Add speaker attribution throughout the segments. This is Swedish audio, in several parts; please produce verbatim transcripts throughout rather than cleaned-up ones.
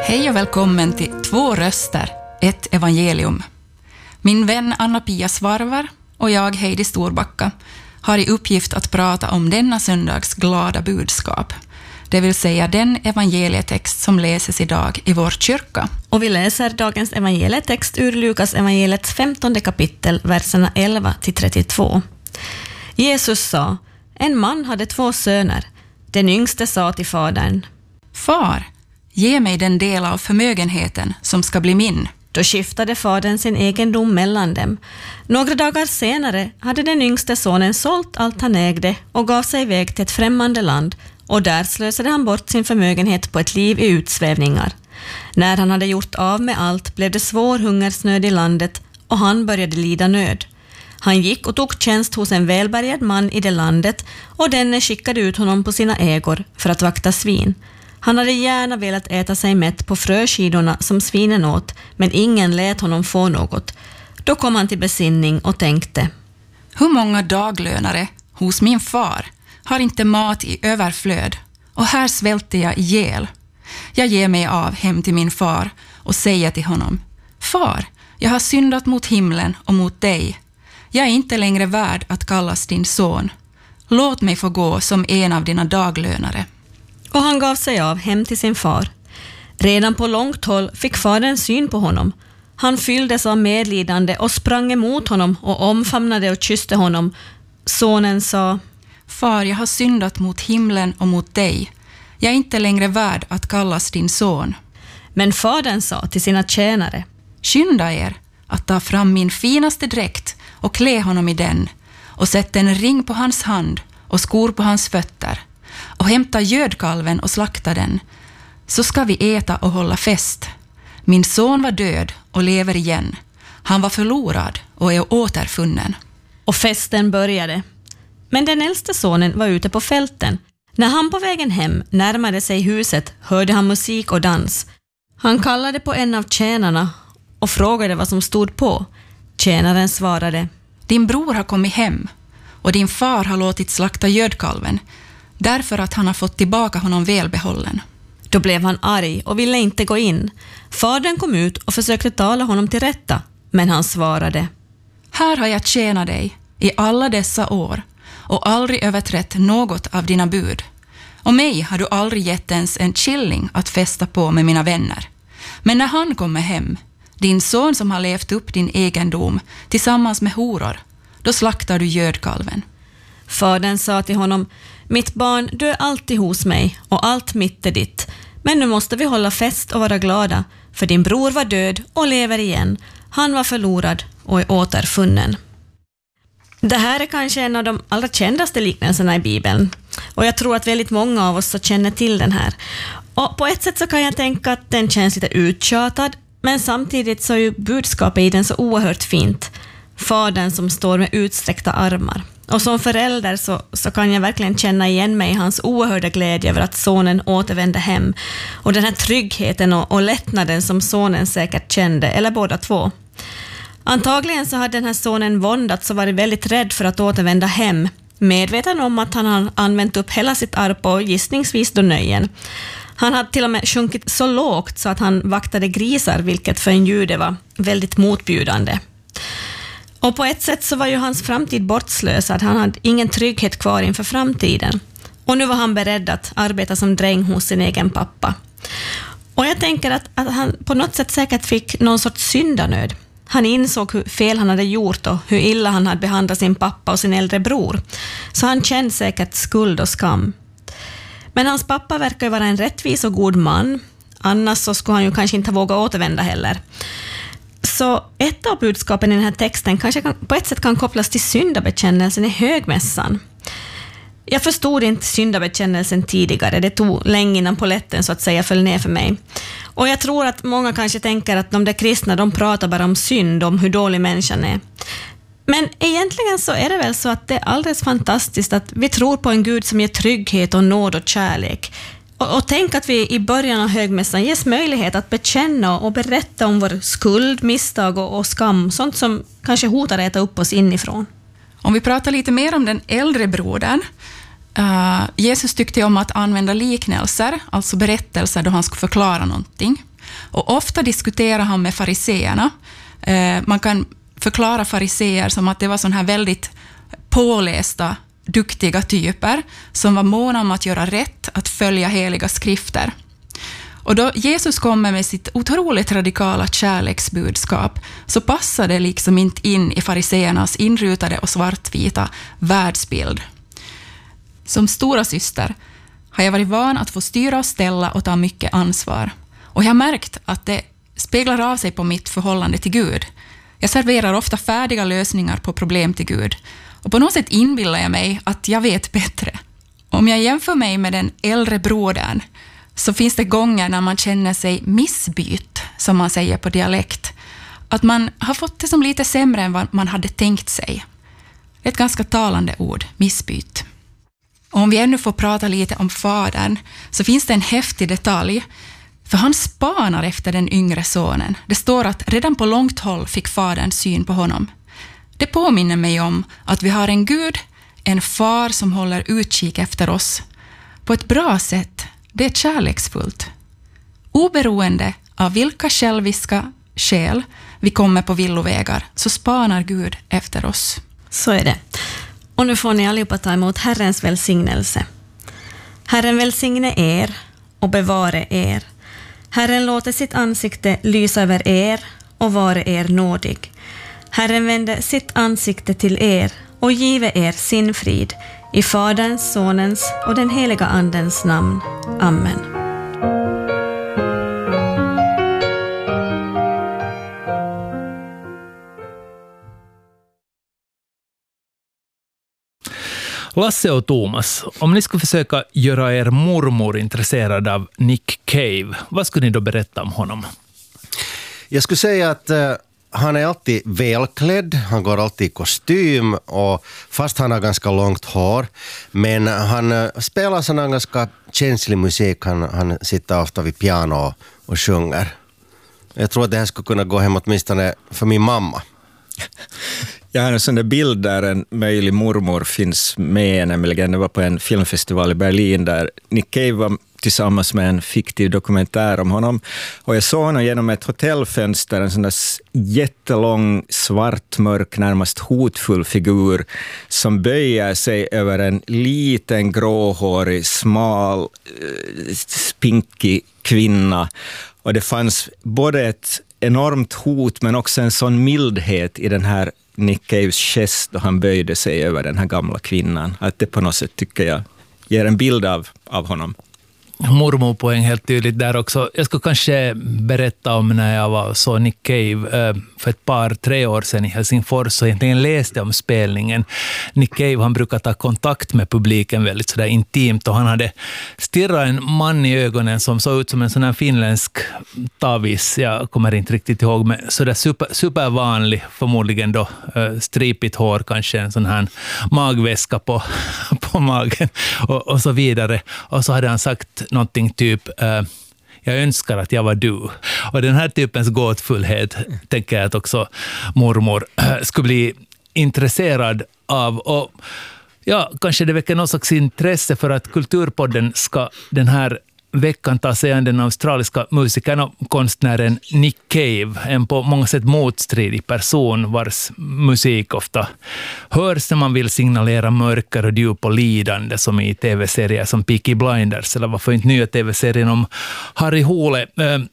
Speaker 1: Hej och välkommen till Två röster, ett evangelium. Min vän Anna-Pia Svarvar och jag, Heidi Storbacka, har i uppgift att prata om denna söndags glada budskap. Det vill säga den evangelietext som läses idag i vår kyrka.
Speaker 2: Och vi läser dagens evangelietext ur Lukas evangeliets femtonde kapitel, verserna elva till trettiotvå. Jesus sa, en man hade två söner. Den yngste sa till fadern,
Speaker 1: Far, ge mig den del av förmögenheten som ska bli min.
Speaker 2: Då skiftade fadern sin egendom mellan dem. Några dagar senare hade den yngste sonen sålt allt han ägde och gav sig iväg till ett främmande land, och där slösade han bort sin förmögenhet på ett liv i utsvävningar. När han hade gjort av med allt blev det svår hungersnöd i landet och han började lida nöd. Han gick och tog tjänst hos en välbärgad man i det landet, och denne skickade ut honom på sina ägor för att vakta svin. Han hade gärna velat äta sig mätt på fröskidorna som svinen åt, men ingen lät honom få något. Då kom han till besinning och tänkte,
Speaker 1: hur många daglönare hos min far har inte mat i överflöd, och här svälter jag ihjäl. Jag ger mig av hem till min far och säger till honom, Far, jag har syndat mot himlen och mot dig. Jag är inte längre värd att kallas din son. Låt mig få gå som en av dina daglönare.
Speaker 2: Och han gav sig av hem till sin far. Redan på långt håll fick fadern syn på honom. Han fylldes av medlidande och sprang emot honom och omfamnade och kysste honom. Sonen sa,
Speaker 1: Far, jag har syndat mot himlen och mot dig. Jag är inte längre värd att kallas din son.
Speaker 2: Men fadern sa till sina tjänare,
Speaker 1: skynda er att ta fram min finaste dräkt och klä honom i den, och sätt en ring på hans hand och skor på hans fötter, och hämta gödkalven och slakta den, så ska vi äta och hålla fest. Min son var död och lever igen. Han var förlorad och är återfunnen.
Speaker 2: Och festen började. Men den äldste sonen var ute på fälten. När han på vägen hem närmade sig huset hörde han musik och dans. Han kallade på en av tjänarna och frågade vad som stod på. Tjänaren svarade,
Speaker 1: din bror har kommit hem och din far har låtit slakta gödkalven, därför att han har fått tillbaka honom välbehållen.
Speaker 2: Då blev han arg och ville inte gå in. Fadern kom ut och försökte tala honom till rätta, men han svarade,
Speaker 1: här har jag tjänat dig i alla dessa år och aldrig överträtt något av dina bud. Och mig har du aldrig gett ens en killing att festa på med mina vänner. Men när han kommer hem, din son som har levt upp din egendom tillsammans med horor, då slaktar du gödkalven.
Speaker 2: Fadern sa till honom, mitt barn, du är alltid hos mig och allt mitt är ditt. Men nu måste vi hålla fest och vara glada, för din bror var död och lever igen. Han var förlorad och är återfunnen. Det här är kanske en av de allra kändaste liknelserna i Bibeln. Och jag tror att väldigt många av oss så känner till den här. Och på ett sätt så kan jag tänka att den känns lite uttjatad, men samtidigt så är ju budskapet i den så oerhört fint. Fadern som står med utsträckta armar. Och som förälder så, så kan jag verkligen känna igen mig i hans oerhörda glädje över att sonen återvände hem. Och den här tryggheten och, och lättnaden som sonen säkert kände, eller båda två. Antagligen så hade den här sonen våndats och varit väldigt rädd för att återvända hem, medveten om att han har använt upp hela sitt arv på gissningsvis då nöjen. Han hade till och med sjunkit så lågt så att han vaktade grisar, vilket för en jude var väldigt motbjudande. Och på ett sätt så var ju hans framtid bortslösad. Han hade ingen trygghet kvar inför framtiden. Och nu var han beredd att arbeta som dräng hos sin egen pappa. Och jag tänker att, att han på något sätt säkert fick någon sorts syndanöd. Han insåg hur fel han hade gjort och hur illa han hade behandlat sin pappa och sin äldre bror. Så han kände säkert skuld och skam. Men hans pappa verkar ju vara en rättvis och god man. Annars så skulle han ju kanske inte våga återvända heller. Så ett av budskapen i den här texten kanske kan, på ett sätt kan kopplas till syndabekännelsen i högmässan. Jag förstod inte syndabekännelsen tidigare. Det tog länge innan poletten så att säga föll ner för mig. Och jag tror att många kanske tänker att de där kristna, de pratar bara om synd, om hur dålig människan är. Men egentligen så är det väl så att det är alldeles fantastiskt att vi tror på en Gud som ger trygghet och nåd och kärlek. Och, och tänk att vi i början av högmässan ges möjlighet att bekänna och berätta om vår skuld, misstag och, och skam. Sånt som kanske hotar att äta upp oss inifrån.
Speaker 1: Om vi pratar lite mer om den äldre brodern. Uh, Jesus tyckte om att använda liknelser, alltså berättelser då han skulle förklara någonting. Och ofta diskuterar han med fariseerna. Eh, man kan förklara fariseer som att det var sån här väldigt pålästa, duktiga typer som var måna om att göra rätt, att följa heliga skrifter. Och då Jesus kommer med sitt otroligt radikala kärleksbudskap så passar det liksom inte in i fariseernas inrutade och svartvita världsbild. Som stora syster har jag varit van att få styra och ställa och ta mycket ansvar. Och jag har märkt att det speglar av sig på mitt förhållande till Gud. Jag serverar ofta färdiga lösningar på problem till Gud. Och på något sätt inbillar jag mig att jag vet bättre. Om jag jämför mig med den äldre brodern så finns det gånger när man känner sig missbytt, som man säger på dialekt. Att man har fått det som lite sämre än vad man hade tänkt sig. Det är ett ganska talande ord, missbytt. Och om vi ännu får prata lite om fadern så finns det en häftig detalj. För han spanar efter den yngre sonen. Det står att redan på långt håll fick fadern syn på honom. Det påminner mig om att vi har en Gud, en far som håller utkik efter oss. På ett bra sätt. Det är kärleksfullt. Oberoende av vilka själviska skäl vi kommer på villovägar så spanar Gud efter oss.
Speaker 2: Så är det. Och nu får ni allihopa ta emot Herrens välsignelse. Herren välsigne er och bevare er. Herren låter sitt ansikte lysa över er och vare er nådig. Herren vände sitt ansikte till er och give er sin frid. I Faderns, Sonens och den heliga Andens namn. Amen.
Speaker 3: Lasse och Thomas, om ni skulle försöka göra er mormor intresserad av Nick Cave, vad skulle ni då berätta om honom?
Speaker 4: Jag skulle säga att uh, han är alltid välklädd, han går alltid i kostym och fast han har ganska långt hår. Men han uh, spelar sån ganska känslig musik, han, han sitter ofta vid piano och, och sjunger. Jag tror att det här skulle kunna gå hem åtminstone för min mamma.
Speaker 5: Jag har en sån där bild där en möjlig mormor finns med, nämligen det var på en filmfestival i Berlin där Nick Cave var tillsammans med en fiktiv dokumentär om honom. Och jag såg honom genom ett hotellfönster, en sån där jättelång, svart, mörk, närmast hotfull figur som böjer sig över en liten, gråhårig, smal, spinkig kvinna. Och det fanns både ett enormt hot men också en sån mildhet i den här Nick Caves gest då han böjde sig över den här gamla kvinnan. Att det på något sätt tycker jag ger en bild av, av honom.
Speaker 3: Mormorpoäng helt tydligt där också. Jag skulle kanske berätta om när jag var så Nick Cave för ett par, tre år sedan i Helsingfors och egentligen läste om spelningen. Nick Cave, han brukar ta kontakt med publiken väldigt sådär intimt och han hade stirrat en man i ögonen som såg ut som en sån här finländsk tavis, jag kommer inte riktigt ihåg, men sådär super, supervanlig, förmodligen då stripigt hår, kanske en sån här magväska på, på magen och, och så vidare. Och så hade han sagt någonting typ uh, jag önskar att jag var du. Och den här typens gåtfullhet tänker jag att också mormor uh, skulle bli intresserad av. Och ja, kanske det väcker någon slags intresse för att Kulturpodden ska den här veckan ta sig an den australiska musikern och konstnären Nick Cave, en på många sätt motstridig person vars musik ofta hörs när man vill signalera mörker och djup och lidande, som i tv-serier som Peaky Blinders eller varför inte nya tv-serien om Harry Hole.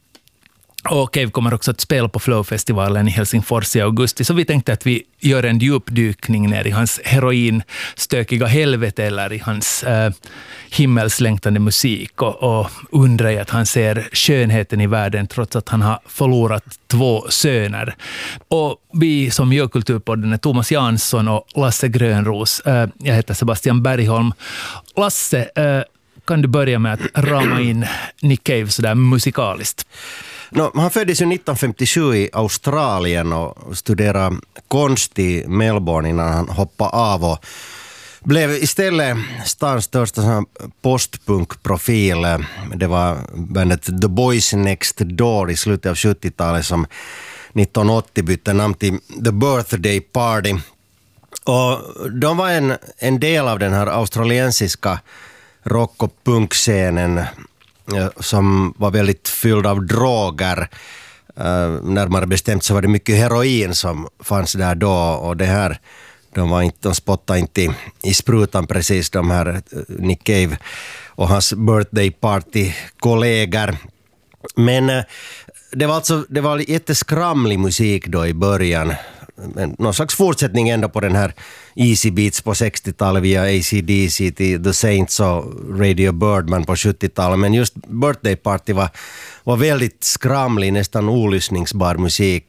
Speaker 3: Och Cave kommer också att spela på Flow-festivalen i Helsingfors i augusti, så vi tänkte att vi gör en djupdykning ner i hans heroinstökiga helvete eller i hans äh, himmelslängtande musik och, och undrar att han ser skönheten i världen trots att han har förlorat två söner. Och vi som gör Kulturpodden är Thomas Jansson och Lasse Grönros. Äh, jag heter Sebastian Bergholm. Lasse, äh, kan du börja med att rama in Nick Cave sådär musikaliskt?
Speaker 4: No, han föddes ju nitton femtiosju i Australien och studerade konst i Melbourne innan han hoppade av och blev istället stans största postpunkprofil. Det var bandet The Boys Next Door i slutet av sjuttiotalet som nitton åttio bytte namn till The Birthday Party. Och de var en, en del av den här australiensiska rock- och punkscenen. som var väldigt fylld av droger. Uh, närmare bestämt så var det mycket heroin som fanns där då, och det här, de, var inte, de spottade inte i, i sprutan precis, de här Nick Cave och hans birthday party-kollegor. Men uh, det var alltså det var jätteskramlig musik då i början. Men någon slags fortsättning ändå på den här Easy Beats på sextiotalet via A C D C till The Saints och Radio Birdman på sjuttiotalet. Men just Birthday Party var, var väldigt skramlig, nästan olyssningsbar musik.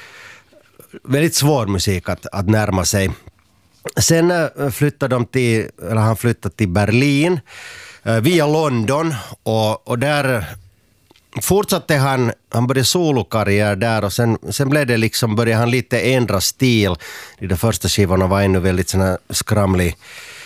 Speaker 4: Väldigt svår musik att, att närma sig. Sen flyttade de till, eller han flyttade till Berlin via London, och, och där fortsatte han, han började solokarriär där, och sen, sen blev det liksom, började han lite ändra stil. I de första skivorna var ännu väldigt såna skramlig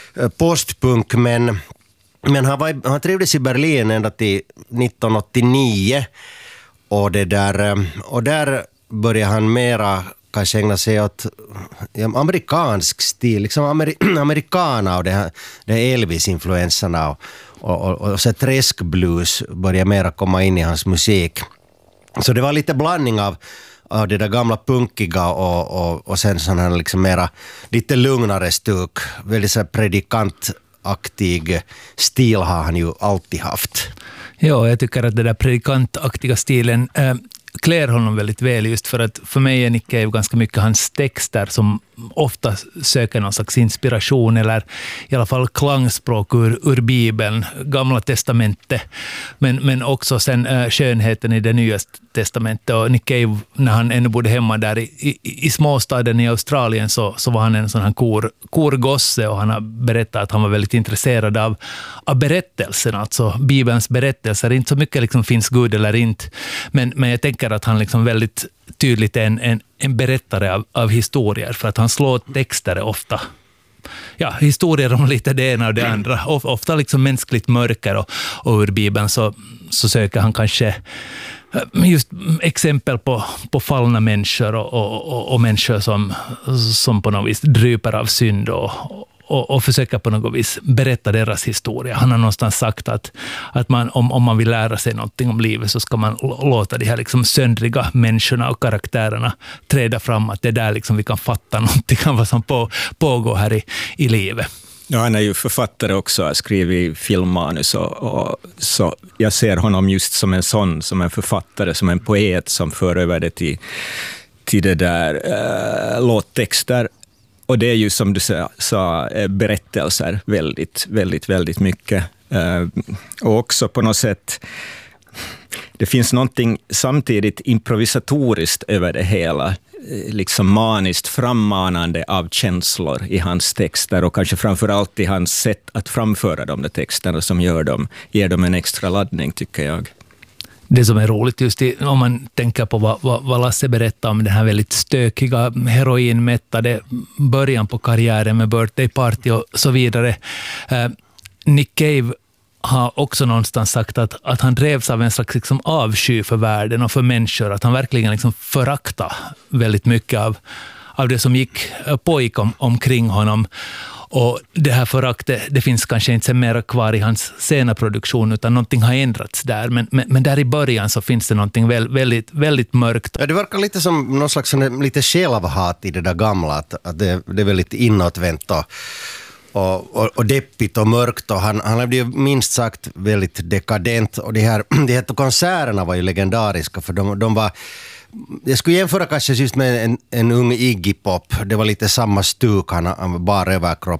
Speaker 4: postpunk, men, men han, var, han trivdes i Berlin ända till nittonhundraåttionio, och, det där, och där började han mera kanske ägna sig åt ja, amerikansk stil, liksom ameri, amerikana och det här, det här Elvis-influenserna, och Och, och, och så träskblues började mera komma in i hans musik. Så det var lite blandning av, av det där gamla punkiga och, och, och sen sån här liksom mera lite lugnare stuk. Väldigt så predikantaktig stil har han ju alltid haft.
Speaker 3: Ja, jag tycker att den där predikantaktiga stilen äh, klär honom väldigt väl, just för att för mig är Nick Cave ganska mycket hans texter som ofta söker någon slags inspiration eller i alla fall klangspråk ur, ur Bibeln, Gamla testamentet, men, men också sen äh, skönheten i det nya testamentet. Och Nick Cave, när han ännu bodde hemma där i, i, i småstaden i Australien, så, så var han en sån här kor, korgosse, och han har berättat att han var väldigt intresserad av, av berättelsen, alltså Bibelns berättelser. Inte så mycket liksom finns Gud eller inte, men, men jag tänker att han liksom väldigt tydligt är en, en, en berättare av, av historier, för att han slår texter ofta. Ja, historier om lite det ena och det andra. Of, ofta liksom mänskligt mörker, och, och ur Bibeln så, så söker han kanske just exempel på, på fallna människor och, och, och, och människor som, som på något vis dryper av synd och, och, och försöker på något vis berätta deras historia. Han har någonstans sagt att, att man, om, om man vill lära sig någonting om livet, så ska man låta de här liksom söndriga människorna och karaktärerna träda fram, att det är där liksom vi kan fatta någonting av vad som på, pågår här i, i livet.
Speaker 5: Ja, han är ju författare också, har skrivit filmmanus, och, och så jag ser honom just som en sån, som en författare, som en poet som för över det till, till det där äh, låttexter. Och det är ju, som du sa, sa berättelser väldigt, väldigt, väldigt mycket. Uh, och också på något sätt, det finns någonting samtidigt improvisatoriskt över det hela, liksom maniskt frammanande av känslor i hans texter, och kanske framförallt i hans sätt att framföra de där texterna som gör dem, ger dem en extra laddning, tycker jag.
Speaker 3: Det som är roligt just i, om man tänker på vad, vad, vad Lasse berättar om den här väldigt stökiga, heroinmättade början på karriären med Birthday Party och så vidare. Eh, Nick Cave har också någonstans sagt att, att han drevs av en slags liksom avsky för världen och för människor, att han verkligen liksom förakta väldigt mycket av, av det som gick pågick om, omkring honom. Och det här föraktet, det finns kanske inte mer kvar i hans sena produktion, utan någonting har ändrats där. Men, men, men där i början så finns det någonting väldigt, väldigt, väldigt mörkt.
Speaker 4: Ja, det verkar lite som någon slags lite självhat i det där gamla, att, att det, det är väldigt inåtvänt och, och, och, och deppigt och mörkt. Och han, han blev ju minst sagt väldigt dekadent. Och de här, de här konserterna var ju legendariska, för de, de var... Jag skulle jämföra kanske just med en, en ung Iggy Pop. Det var lite samma stuk, han, han var bara överkropp